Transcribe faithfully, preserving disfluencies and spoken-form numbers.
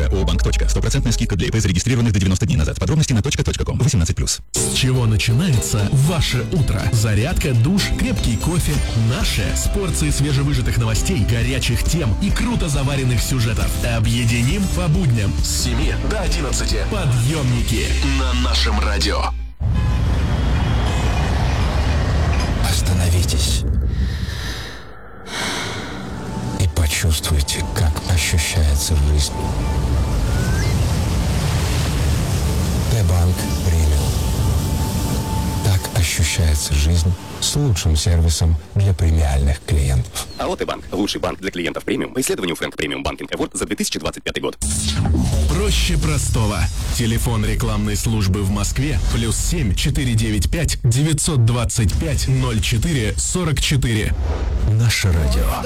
ООО-банк. Стопроцентная скидка для ИП, зарегистрированных до девяноста дней назад. Подробности на точка точка ком. восемнадцать плюс. С чего начинается ваше утро? Зарядка, душ, крепкий кофе. Наше с порцией свежевыжатых новостей, горячих тем и круто заваренных сюжетов. Объединим по будням с семи до одиннадцати. Подъемники на нашем радио. Остановитесь и почувствуйте, как ощущается жизнь. Т-банк премиум. Так ощущается жизнь с лучшим сервисом для премиальных клиентов. АО Т-банк. Лучший банк для клиентов премиум по исследованию Frank Premium Banking Award за две тысячи двадцать пятый год. Проще простого. Телефон рекламной службы в Москве плюс семь четыре девять пять девятьсот двадцать пять ноль четыре сорок четыре. Наше радио.